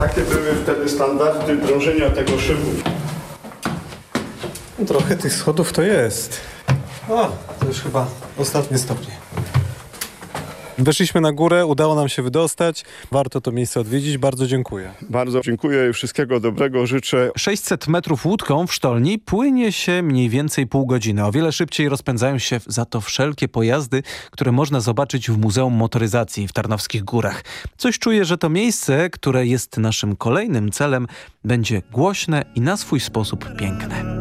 Jakie były wtedy standardy drążenia tego szybu? Trochę tych schodów to jest. O, to już chyba ostatnie stopnie. Weszliśmy na górę, udało nam się wydostać. Warto to miejsce odwiedzić. Bardzo dziękuję. Bardzo dziękuję i wszystkiego dobrego życzę. 600 metrów łódką w Sztolni płynie się mniej więcej pół godziny. O wiele szybciej rozpędzają się za to wszelkie pojazdy, które można zobaczyć w Muzeum Motoryzacji w Tarnowskich Górach. Coś czuję, że to miejsce, które jest naszym kolejnym celem, będzie głośne i na swój sposób piękne.